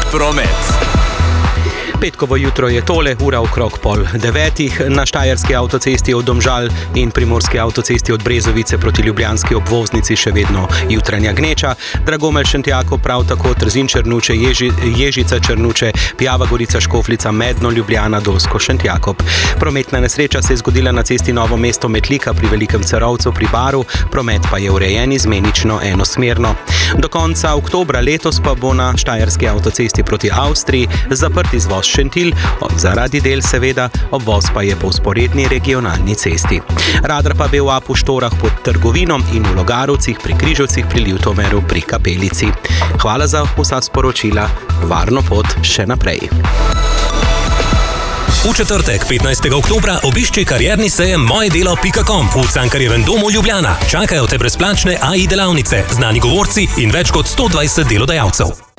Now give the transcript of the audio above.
promet. Petkovo jutro je tole, ura okrog 8:30. Na štajerski avtocesti od Domžal in primorski avtocesti od Brezovice proti ljubljanski obvoznici še vedno jutranja gneča. Dragomelj Šentjakov, prav tako Trzin Črnuče, Ježica Črnuče, Pjava Gorica Škofljica, Medno Ljubljana, Dolsko Šentjakov. Prometna nesreča se je zgodila na cesti Novo mesto Metlika pri Velikem Cerovcu pri Baru, promet pa je urejen izmenično enosmerno. Do konca oktobra letos pa bo na štajerski avtocesti proti Avstriji zaprt izvoz Šentilj, zaradi del seveda, obvoz pa je po vzporedni regionalni cesti. Radar pa bo v Apuštorah pod Trgovino in v Logarovcih pri Križovcih pri Ljutomeru pri Kapelici. Hvala za vsa sporočila, varno pot še naprej. V četrtek, 15. oktobra, obišči karierni sejem mojedelo.com v Cankarjevem domu Ljubljana. Čakajo te brezplačne AI delavnice, znani govorci in več kot 120 delodajalcev.